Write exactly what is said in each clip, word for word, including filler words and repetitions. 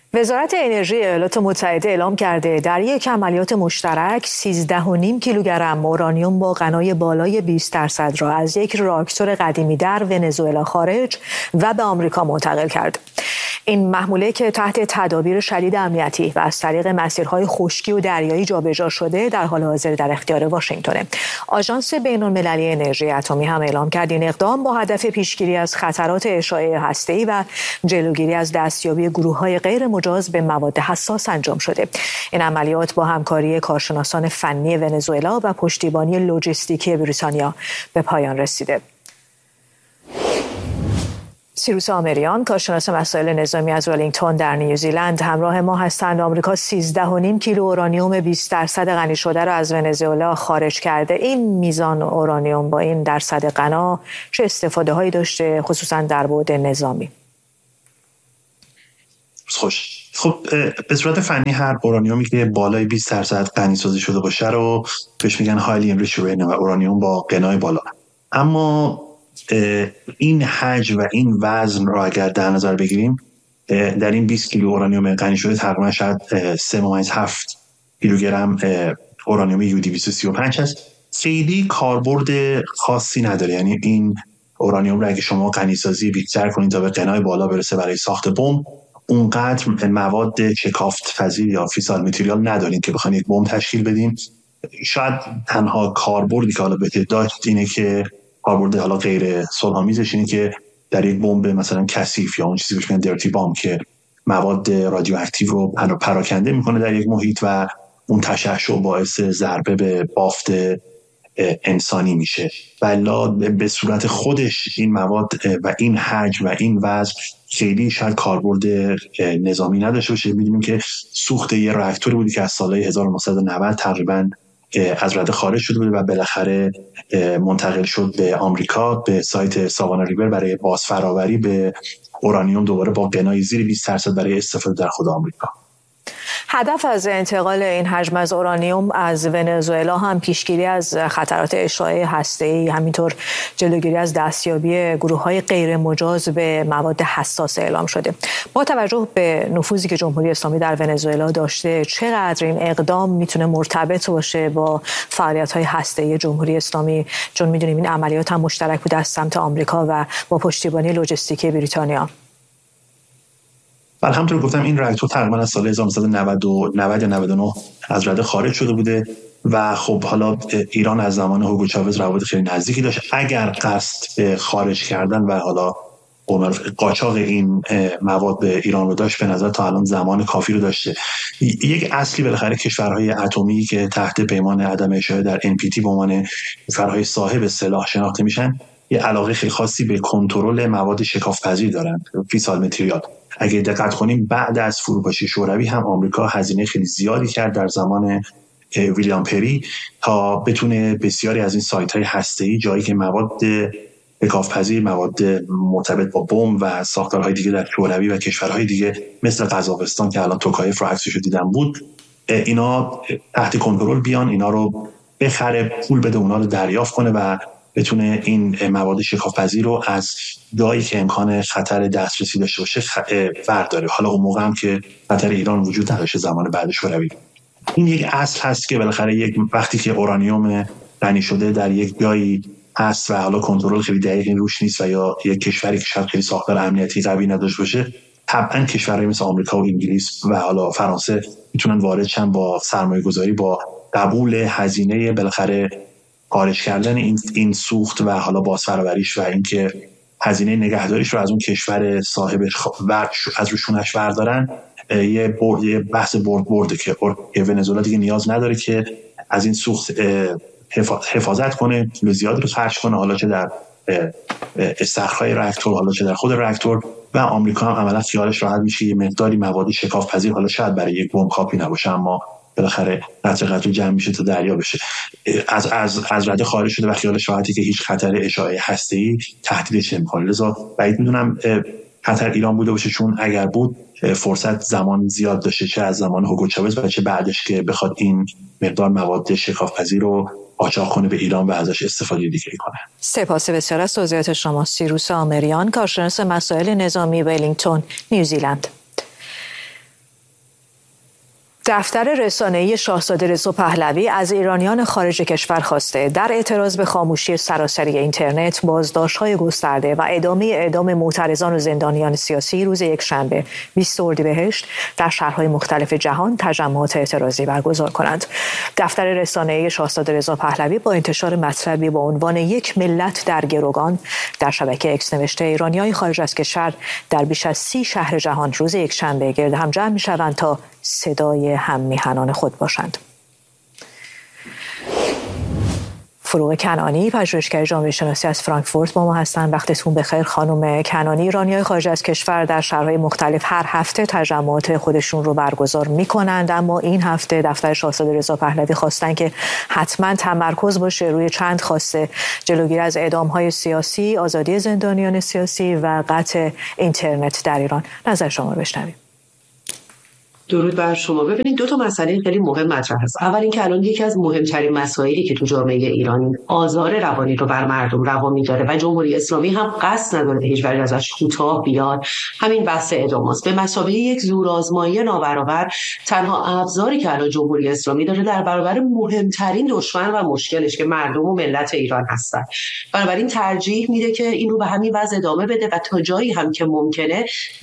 وزارت انرژی ایالات متحده اعلام کرده در یک عملیات مشترک سیزده و نیم کیلوگرم اورانیوم با غنای بالای بیست درصد را از یک راکتور قدیمی در ونزوئلا خارج و به آمریکا منتقل کرد. این محموله که تحت تدابیر شدید امنیتی و از طریق مسیرهای خشکی و دریایی جابجا شده در حال حاضر در اختیار واشنگتن. آژانس بین‌المللی انرژی اتمی هم اعلام کرد این اقدام با هدف پیشگیری از خطرات اشعاع هسته‌ای و جلوگیری از دستیابی گروه‌های غیر مجاز به مواد حساس انجام شده. این عملیات با همکاری کارشناسان فنی ونزوئلا و پشتیبانی لوجستیکی بریتانیا به پایان رسیده. سیروس آمریان، کارشناس مسائل نظامی از ولینگتون در نیوزیلند همراه ما هستند. آمریکا سیزده و نیم کیلو اورانیوم بیست درصد غنی شده را از ونزوئلا خارج کرده. این میزان اورانیوم با این درصد غنا چه استفاده هایی داشته، خصوصا در بعد نظامی؟ خوش. خب به صورت فنی هر اورانیومی که بالای بیست درصد غنی سازی شده باشه رو بهش میگن هایلی انریچد یورانیوم و اورانیوم با غنای بالا. اما این حجم و این وزن را اگر در نظر بگیریم، در این بیست کیلو اورانیوم غنی شده تقریبا شاید سه ممیز هفت کیلوگرم اورانیوم یو دی دویست و سی و پنج هست. خیلی کاربرد خاصی نداره. یعنی این اورانیوم را اگه شما غنی سازی بیشتر کنید تا به غنای بالا برسه برای ساخت بمب، اونقدر مواد شکافت پذیر یا فیسال متریال ندارین که بخواید یک بمب تشکیل بدین. شاید تنها کاربردی که حالا بهت داشت اینه که کاربرد حالا غیر صلح‌آمیزش اینه که در یک بمب مثلا کثیف یا اون چیزی بهش میگن درتی بامب که مواد رادیواکتیو رو پراکنده میکنه در یک محیط و اون تشعشع باعث ضربه به بافت انسانی میشه. ولی به صورت خودش این مواد و این حجم و این وزن خیلی شاید کاربرد نظامی نداشته باشه. میدونیم که سوخت یه راکتوری بودی که از سالهای هزار و نهصد و نود تقریباً از رده خارج شده بوده و بالاخره منتقل شد به آمریکا به سایت ساوانا ریور برای بازفراوری به اورانیوم دوباره با غنای زیر بیست درصد برای استفاده در خود آمریکا. هدف از انتقال این حجم از اورانیوم از ونزوئلا هم پیشگیری از خطرات اشعاع هسته‌ای، همینطور جلوگیری از دستیابی گروه‌های غیر مجاز به مواد حساس اعلام شده. با توجه به نفوذی که جمهوری اسلامی در ونزوئلا داشته، چقدر این اقدام میتونه مرتبط باشه با فعالیت‌های هسته‌ای جمهوری اسلامی؟ چون میدونیم این عملیات هم مشترک بوده از سمت آمریکا و با پشتیبانی لوجستیکی بریتانیا. بله، همونطور گفتم این راکتور تقریبا از سال هزار و نهصد و نود یا نود و نه از رده خارج شده بوده و خب حالا ایران از زمان هوگو چاوز روابط خیلی نزدیکی داشت. اگر قصد به خارج کردن و حالا قاچاق این مواد به ایران رو داشت، به نظر تا الان زمان کافی رو داشته. یک اصلی بالاخره کشورهای اتمی که تحت پیمان عدم اشاعه در ان پی تی به عنوان کشورهای صاحب سلاح شناخته میشن، یه علاقه خیلی خاصی به کنترل مواد شکاف‌پذیر دارن، فیسال متریال. اگه دقت کنیم بعد از فروپاشی شوروی هم آمریکا هزینه خیلی زیادی کرد در زمان ویلیام پری تا بتونه بسیاری از این سایت‌های هسته‌ای، جایی که مواد شکاف‌پذیر، مواد مرتبط با بمب و ساختارهای دیگه در شوروی و کشورهای دیگه مثل قزاقستان که الان توکایف رو عکسش رو دیدم بود، اینا تحت کنترل بیان، اینا رو بخره، پول بده، اونا رو دریافت کنه و بتونه این مواد شکاف‌پذیر رو از جایی که امکان خطر دسترسی داشته باشه برداره. حالا اون موقع هم که خطر ایران وجود نداشت زمان بعد شوروی. این یک اصل هست که بالاخره یک وقتی که اورانیوم غنی شده در یک جایی هست و حالا کنترل خیلی دقیقی روش نیست و یا یک کشوری که شاید خیلی ساختار امنیتی قوی نداشته باشه، طبعا کشورهای مثل آمریکا و انگلیس و حالا فرانسه میتونن وارد شن با سرمایه‌گذاری، با قبول هزینه بالاخره خارج کردن این این سوخت و حالا بازفراوریش و اینکه هزینه نگهداریش رو از اون کشور صاحب از روشونش بردارن. یه برد، یه بحث برد برده که ونزوئلا دیگه نیاز نداره که از این سوخت حفاظت کنه، پول زیادی رو خرج کنه، حالا چه در استخراج راکتور، حالا چه در خود راکتور. و آمریکا هم عملا خیالش راحت میشه یه مقداری مواد شکاف‌پذیر، حالا شاید برای یک بمب کافی نباشه، اما بالاخره قطره قطره جمع میشه تا دریا بشه، از از از رده خارج شده و خیالش راحتی که هیچ خطر اشعاع هسته‌ای تهدیدش نمی‌کنه. لذا بعید میدونم خطر ایران بوده باشه، چون اگر بود فرصت زمان زیاد داشته، چه از زمان هوگو چاوز و چه بعدش، که بخواد این مقدار مواد شکاف‌پذیر رو قاچاق کنه به ایران و ازش استفاده دیگه کنه. سپاس بسیار از توضیحات شما. سیروس آمریان، کارشناس مسائل نظامی، ولینگتون، نیوزیلند. دفتر رسانه‌ای شاهزاده رضا پهلوی از ایرانیان خارج کشور خواسته در اعتراض به خاموشی سراسری اینترنت، بازداشت‌های گسترده و ادامه اعدام معترضان و زندانیان سیاسی روز یکشنبه بیست اردیبهشت در شهرهای مختلف جهان تجمعات اعتراضی برگزار کنند. دفتر رسانه‌ای شاهزاده رضا پهلوی با انتشار مطلبی با عنوان یک ملت در گروگان در شبکه اکس نوشته ایرانیان خارج از کشور در بیش از سی شهر جهان روز یکشنبه گرد هم جمع می‌شوند تا صدای هم میهنان خود باشند. فروغ کنانی، پژوهشگر جامعه شناسی از فرانکفورت با ما هستند. وقتتون بخیر خانم کنانی. ایرانیای خارج از کشور در شهرهای مختلف هر هفته تجمعات خودشون رو برگزار میکنند، اما این هفته دفتر شاهزاده رضا پهلوی خواستن که حتما تمرکز باشه روی چند خواسته: جلوگیری از اعدام‌های سیاسی، آزادی زندانیان سیاسی و قطع اینترنت در ایران. نظر شما رو بشنویم. درود بر شما. ببینید دو تا مسئله خیلی مهم مطرح هست. اول اینکه الان یکی از مهمترین مسائلی که تو جامعه ایران آزار روانی رو بر مردم روا می‌داره و جمهوری اسلامی هم قصد نداره هیچ وجه ازش کوتاه بیاد، همین بحث اعدام است. به مثابه یک زورآزمایی نابرابر، تنها ابزاری که الان جمهوری اسلامی داره در برابر مهمترین دشمن و مشکلش که مردم و ملت ایران هستن. بنابراین ترجیح میده که این رو به همین وضع ادامه بده و تا جایی هم که ممکنه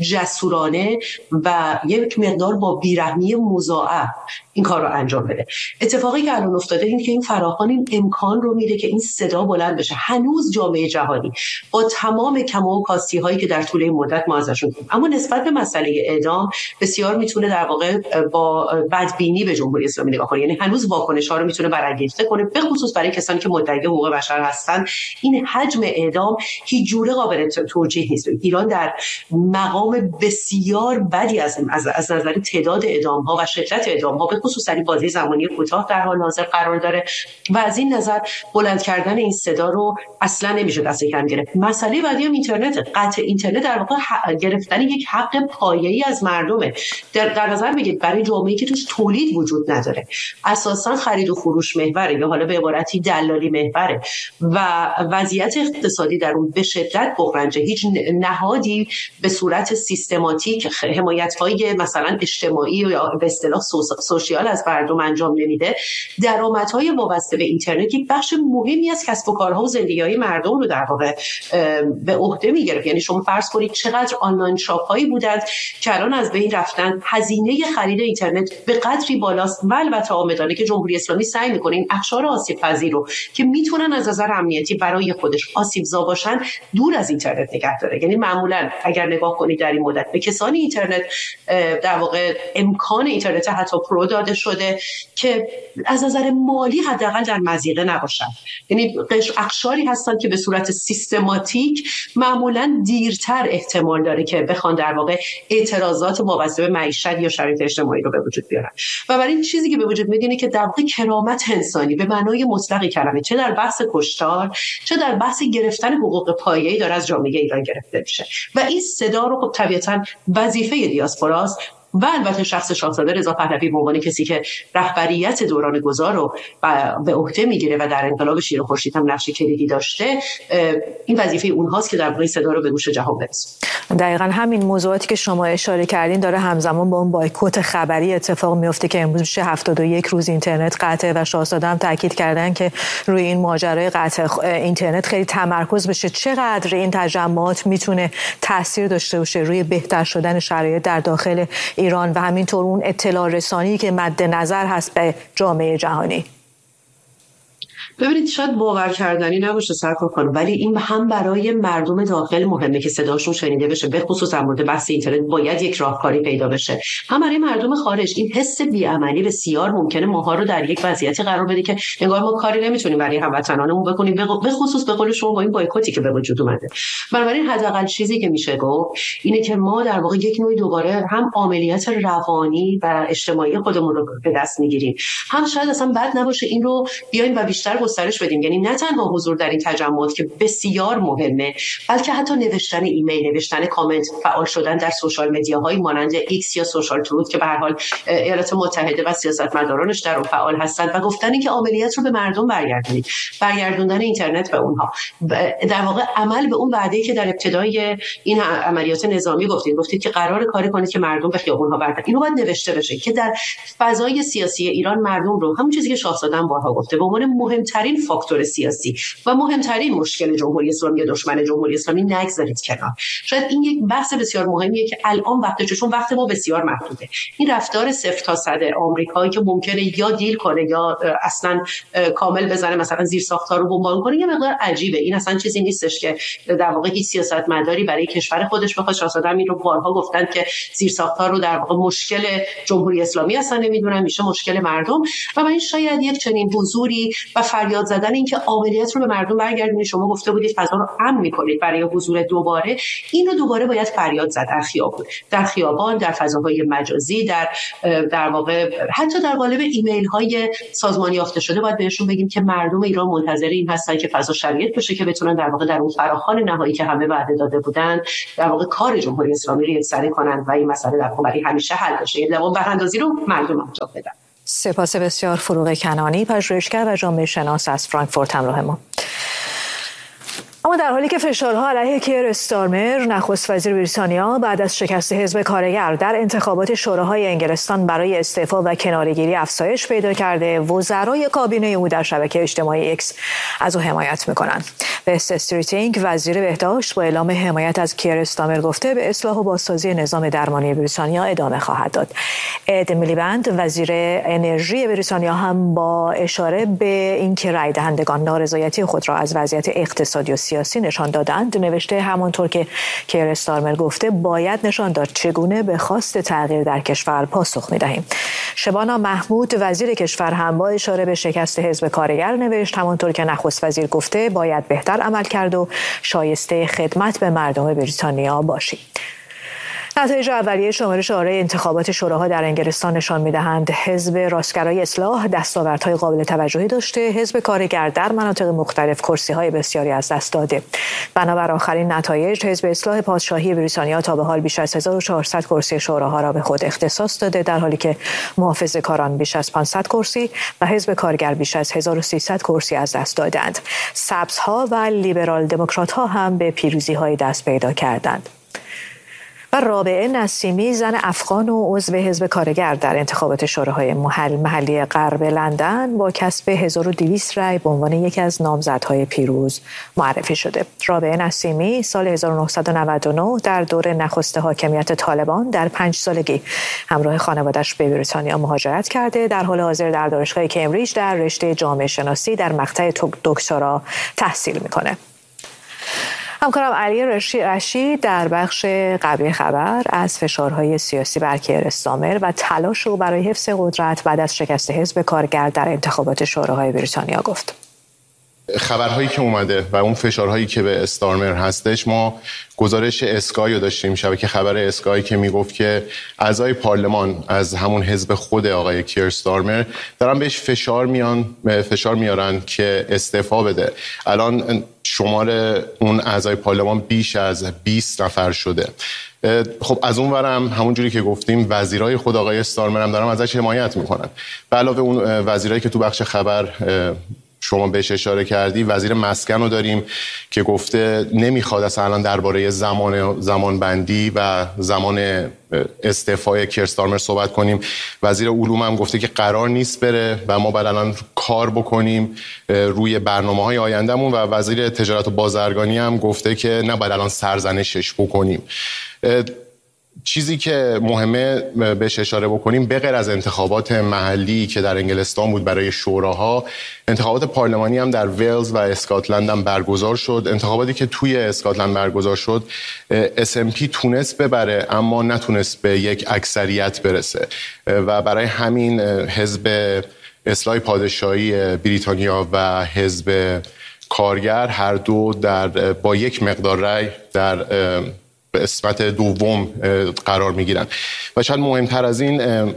جسورانه و یک مقدار با بیرحمی مضاعف این کار رو انجام بده. اتفاقی که الان افتاده این که این فراخوان این امکان رو میده که این صدا بلند بشه. هنوز جامعه جهانی با تمام کما و کاستی هایی که در طول این مدت ما ازشون دیدیم، اما نسبت به مسئله اعدام بسیار میتونه در واقع با بدبینی به جمهوری اسلامی نگاه کنه. یعنی هنوز واکنش ها رو میتونه برانگیخته کنه، به خصوص برای کسانی که مدعی حقوق بشر هستن. این حجم اعدام هیچ جوره قابل توجیه نیست. ایران در مقام بسیار بدی از از, از نظر تعداد اعدام ها و شدت اعدام ها به خصوص در بازه زمانی کوتاه در حال حاضر قرار داره و از این نظر بلند کردن این صدا رو اصلا نمیشه دست کم گرفت. مسئله بعدی هم اینترنت. قطع اینترنت در واقع گرفتن یک حق پایه‌ای از مردمه. در, در نظر بگیرید برای جامعه‌ای که توش تولید وجود نداره، اساسا خرید و فروش محوره یا حالا به عبارتی دلالی محوره و وضعیت اقتصادی در اون به شدت بحرانه، هیچ نهادی به صورت سیستماتیک حمایت‌های مثلا اجتماعی یا به اصطلاح سوشیال از مردم انجام نمیده. درآمدهای وابسته به اینترنت یک بخش مهمی از کسب و کارها و زندگی‌های مردم رو در واقع به عهده می‌گرفت. یعنی شما فرض کنید چقدر آنلاین شاپ‌هایی بودند که الان از بین رفتن. هزینه خرید اینترنت به قدری بالاست و البته آمدانه که جمهوری اسلامی سعی می‌کنه این اقشار آسیب پذیر رو که میتونن از نظر امنیتی برای خودش آسیب‌زا باشن دور از اینترنت نگه داره. یعنی معمولاً اگر نگاه کنید در این مدت به کسانی اینترنت در واقع امکان اینترنت حتی پرو داده شده که از نظر مالی حداقل در مضیقه نباشن. یعنی اقشاری هستن که به صورت سیستماتیک معمولاً دیرتر احتمال داره که بخوان در واقع اعتراضات وابسته به معیشت یا شرایط اجتماعی رو به وجود بیارن. و برای این چیزی که به وجود میاد اینه که در واقع کرامت انسانی به معنای مطلق کلمه، چه در بحث کشتار چه در بحث گرفتن حقوق پایه‌ای، داره از جامعه ایران گرفته میشه و این صدا رو خب طبیعتاً وظیفه دیاسپوراست و البته شخص شاهزاده رضا پهلوی به عنوان کسی که رهبریت دوران گذار رو به عهده میگیره و در انقلاب شیر و خورشید هم نقش کلیدی داشته، این وظیفه اونهاست که در واقع صدا رو به گوش جهان برسونه. دقیقاً همین موضوعاتی که شما اشاره کردین داره همزمان با اون بایکوت خبری اتفاق میفته که امروز میشه هفتاد و یک روز اینترنت قطعه و شاهزاده هم تاکید کردن که روی این ماجرای قطع اینترنت خیلی تمرکز بشه. چقدر این تجمعات میتونه تاثیر داشته باشه روی بهتر شدن شرایط در داخل ایران و همینطور اون اطلاع رسانی که مد نظر هست به جامعه جهانی؟ ببینید شاید باور کردنی نباشه سرکار خانم، ولی این هم برای مردم داخل مهمه که صداشون شنیده بشه، به خصوص در مورد بحث اینترنت باید یک راهکاری پیدا بشه. هم برای مردم خارج این حس بی‌امنی بسیار ممکنه ماها رو در یک وضعیتی قرار بده که انگار ما کاری نمیتونیم برای هموطنانمون بکنیم، به خصوص به قول شما با این بایکوتی که به وجود اومده. بنابراین حداقل چیزی که میشه گفت اینه که ما در واقع یک نوعی دوباره هم عملیات روانی و اجتماعی خودمون رو به دست میگیریم، هم شاید اصلا بد نباشه این رو بیایم و بیشتر بیشتر گسترش بدیم. یعنی نه تنها حضور در این تجمعات که بسیار مهمه، بلکه حتی نوشتن ایمیل، نوشتن کامنت، فعال شدن در سوشال مدیاهای مانند ایکس یا سوشال تروت که به هر حال ایالات متحده و سیاستمدارانش در اون فعال هستند و گفتن که عملیات رو به مردم برگردونید، برگردوندن اینترنت به اونها، در واقع عمل به اون وعده‌ای که در ابتدای این عملیات نظامی گفتید گفتید که قرار کاری کنید که مردم به خیابون‌ها برگردن. اینو باید نوشته بشه که در فضای سیاسی ایران مردم رو، همون چیزی که شاهزاده هم بارها گفته، به عنوان مهمترین فاکتور سیاسی و مهمترین مشکل جمهوری اسلامی یا دشمن جمهوری اسلامی نگذارید کنار. شاید این یک بحث بسیار مهمیه که الان وقتشه، چون وقت ما بسیار محدوده. این رفتار صفر تا صد آمریکایی که ممکنه یا دیل کنه یا اصلا کامل بزنه، مثلا زیر ساختار رو بمباران کنه، یه مقدار عجیبه. این اصلا چیزی نیستش که در واقع هیچ سیاستمداری برای کشور خودش بخواد. شاهزاده این رو بارها گفتن که زیر ساختار رو در واقع مشکل جمهوری اسلامی اصلا نمیدونن، میشه مشکل مردم. و من شاید یک چنین حضوری و فریاد زدن این که عملیات رو به مردم برگردونید، شما گفته بودید فضا رو امن می‌کنید برای حضور دوباره، این رو دوباره باید فریاد زد در خیابان، در خیابان، در فضاهای مجازی، در در واقع حتی در قالب ایمیل‌های سازمانی یافته شده باید بهشون بگیم که مردم ایران منتظر این هستن که فضا شریعت بشه که بتونن در واقع در اون فراخوان نهایی که همه وعده داده بودن در واقع کار جمهوری اسلامی رو یکسره کنن و این مسئله در واقع برای همیشه حل بشه. یه دوام براندازی رو مردم انجام بدن. سپاس بسیار فروغ کنانی، پژوهشگر و جامعه شناس از فرانکفورت همراه ما. اما در حالی که فشارها علیه کیر استارمر نخست وزیر بریتانیا بعد از شکست حزب کارگر در انتخابات شوراهای انگلستان برای استعفا و کناره‌گیری افزایش پیدا کرده، وزرای کابینه او در شبکه اجتماعی ایکس از او حمایت می‌کنند. بست استریتینگ وزیر بهداشت با اعلام حمایت از کیر استارمر گفته به اصلاح و بازسازی نظام درمانی بریتانیا ادامه خواهد داد. اد میلیبند وزیر انرژی بریتانیا هم با اشاره به اینکه رای دهندگان نارضایتی خود را از وضعیت اقتصادی و سیاسی نشان دادند نوشته همانطور که کیر استارمر گفته باید نشان داد چگونه به خواست تغییر در کشور پاسخ می‌دهیم. شبانا محمود وزیر کشور هم با اشاره به شکست حزب کارگر نوشت همانطور که نخست وزیر گفته باید بهتر عمل کرد و شایسته خدمت به مردم بریتانیا باشیم. نتایج اولیه شمارش آرای انتخابات شوراها در انگلستان نشان می‌دهند حزب راستگرای اصلاح دستاوردهای قابل توجهی داشته، حزب کارگر در مناطق مختلف کرسی‌های بسیاری از دست داده. بنابر آخرین نتایج حزب اصلاح پادشاهی بریتانیا تا به حال بیش از هزار و چهارصد کرسی شوراها را به خود اختصاص داده، در حالی که محافظه‌کاران بیش از پانصد کرسی و حزب کارگر بیش از هزار و سیصد کرسی از دست دادند. سبزها و لیبرال دموکرات‌ها هم به پیروزی‌های دست پیدا کردند. و رابعه نسیمی زن افغان و عضو حزب کارگر در انتخابات شوراهای محل محلی غرب لندن با کسب هزار و دویست رای به عنوان یکی از نامزدهای پیروز معرفی شده. رابعه نسیمی سال هزار و نهصد و نود و نه در دوره نخست حاکمیت طالبان در پنج سالگی همراه خانواده‌اش به بریتانیا مهاجرت کرده. در حال حاضر در دانشگاه کمبریج در رشته جامعه شناسی در مقطع دکترا تحصیل میکنه. همکارم علی رشید در بخش قبلی خبر از فشارهای سیاسی بر کیر استارمر و تلاش او برای حفظ قدرت بعد از شکست حزب کارگر در انتخابات شوراهای بریتانیا گفت. خبرهایی که اومده و اون فشارهایی که به استارمر هستش، ما گزارش اسکای رو داشتیم، شبکه خبر اسکای که میگفت که اعضای پارلمان از همون حزب خود آقای کیر استارمر دارن بهش فشار میان فشار میارن که استعفا بده. الان شمار اون اعضای پارلمان بیش از بیست نفر شده. خب از اون ورم همونجوری که گفتیم وزیرای خود آقای استارمر هم دارن ازش حمایت میکنن. به علاوه اون وزیرایی که تو بخش خبر شما بهش اشاره کردی، وزیر مسکن رو داریم که گفته نمیخواد اصلا الان درباره زمان زمان بندی و زمان استعفای کیر استارمر صحبت کنیم. وزیر علوم هم گفته که قرار نیست بره و ما باید الان کار بکنیم روی برنامه‌های آیندهمون و وزیر تجارت و بازرگانی هم گفته که نباید الان سرزنشش بکنیم. چیزی که مهمه بهش اشاره بکنیم به غیر از انتخابات محلی که در انگلستان بود برای شوراها، انتخابات پارلمانی هم در ولز و اسکاتلند هم برگزار شد. انتخاباتی که توی اسکاتلند برگزار شد اس ام پی تونست ببره اما نتونست به یک اکثریت برسه و برای همین حزب اصلاح پادشاهی بریتانیا و حزب کارگر هر دو در با یک مقدار رای در به قسمت دوم قرار میگیرن و شاید مهمتر از این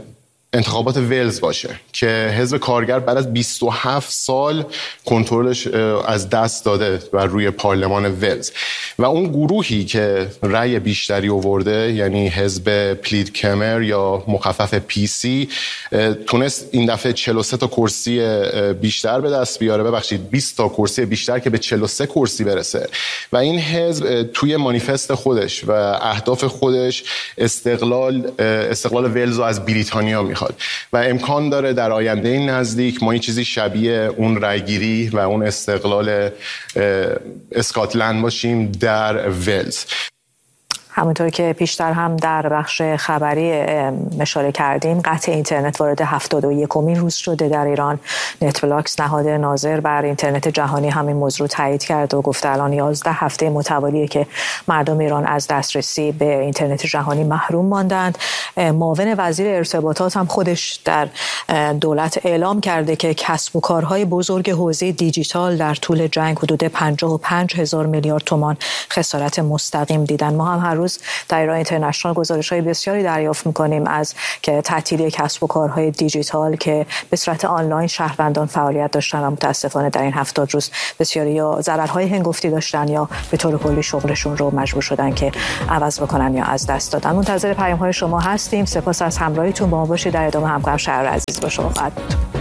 انتخابات ولز باشه که حزب کارگر بعد از بیست و هفت سال کنترلش از دست داده بر روی پارلمان ولز و اون گروهی که رأی بیشتری آورده، یعنی حزب پلید کمر یا مخفف پی سی، تونست این دفعه چهل و سه تا کرسی بیشتر به دست بیاره، ببخشید بیست تا کرسی بیشتر که به چهل و سه کرسی برسه و این حزب توی مانیفست خودش و اهداف خودش استقلال استقلال ولز رو از بریتانیا میخواد و امکان داره در آینده نزدیک ما یه چیزی شبیه اون رأیگیری و اون استقلال اسکاتلند باشیم در ولز. همونطور که پیشتر هم در بخش خبری اشاره کردیم، قطع اینترنت وارد هفتاد و یکمین روز شده در ایران. نتفلاکس نهاد ناظر بر اینترنت جهانی همین موضوع تایید کرد و گفته الان یازده هفته متوالیه که مردم ایران از دسترسی به اینترنت جهانی محروم ماندند. معاون وزیر ارتباطات هم خودش در دولت اعلام کرده که کسب و کارهای بزرگ حوزه دیجیتال در طول جنگ حدود پنجاه و پنج هزار میلیارد تومان خسارت مستقیم دیدن. ما هم هر روز در ایران اینترنشنال گزارش‌های بسیاری دریافت می‌کنیم از که تعطیلی کسب و کارهای دیجیتال که به صورت آنلاین شهروندان فعالیت داشتن و متأسفانه در این هفتاد روز بسیاری یا ضررهای هنگفتی داشتن یا به طور کلی شغلشون رو مجبور شدن که عوض بکنن یا از دست دادن. منتظر پیام‌های شما هستیم. سپاس از همراهیتون. با ما باشید. در ادامه همکارم شهر عزیز با شما خواهد بود.